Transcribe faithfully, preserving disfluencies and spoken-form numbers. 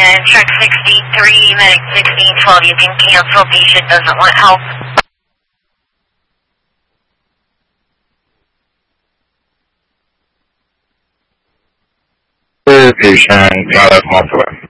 And check sixty-three, medic sixteen twelve, you can cancel, patient doesn't want help. Patient, got it, multiple.